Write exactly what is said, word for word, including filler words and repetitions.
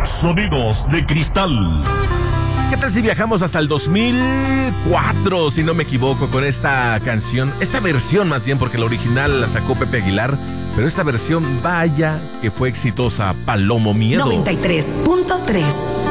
Sonidos de cristal. ¿Qué tal si viajamos hasta el dos mil cuatro, si no me equivoco, con esta canción? Esta versión más bien, porque la original la sacó Pepe Aguilar, pero esta versión, vaya que fue exitosa. Palomo Miedo. noventa y tres punto tres